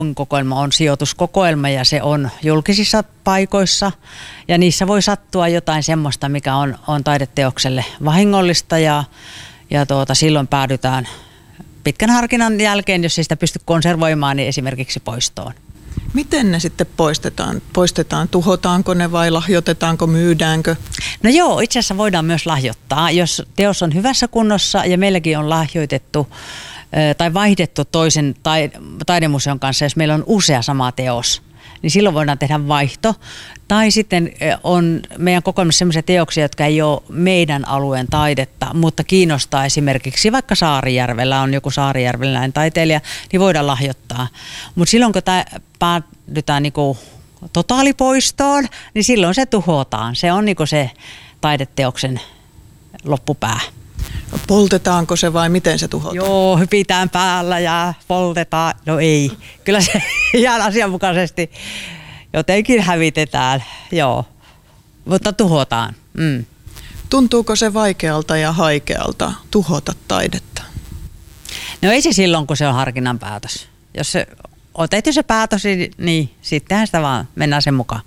Kokoelma on sijoituskokoelma ja se on julkisissa paikoissa ja niissä voi sattua jotain semmoista, mikä on taideteokselle vahingollista ja silloin päädytään pitkän harkinnan jälkeen, jos ei sitä pysty konservoimaan, niin esimerkiksi poistoon. Miten ne sitten poistetaan? Tuhotaanko ne vai lahjoitetaanko, myydäänkö? No joo, itse asiassa voidaan myös lahjoittaa. Jos teos on hyvässä kunnossa ja meilläkin on lahjoitettu tai vaihdettu toisen taidemuseon kanssa, jos meillä on usea sama teos, niin silloin voidaan tehdä vaihto. Tai sitten on meidän kokoelmassa sellaisia teoksia, jotka ei ole meidän alueen taidetta, mutta kiinnostaa esimerkiksi vaikka Saarijärvellä, on joku saarijärveläinen taiteilija, niin voidaan lahjoittaa. Mutta silloin kun päädytään niinku totaalipoistoon, niin silloin se tuhotaan. Se on niinku se taideteoksen loppupää. Poltetaanko se vai miten se tuhotaan? Joo, hypitään päällä ja poltetaan. No ei, kyllä se ihan asianmukaisesti jotenkin hävitetään, joo, mutta tuhotaan. Tuntuuko se vaikealta ja haikealta tuhota taidetta? No ei se silloin, kun se on harkinnan päätös. Jos on tehty se päätös, niin sittenhän sitä vaan mennään sen mukaan.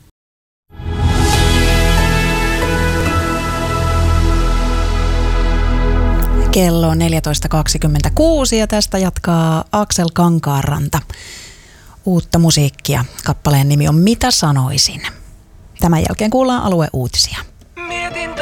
Kello on 14.26 ja tästä jatkaa Aksel Kankaanranta. Uutta musiikkia. Kappaleen nimi on Mitä sanoisin. Tämän jälkeen kuullaan alueuutisia.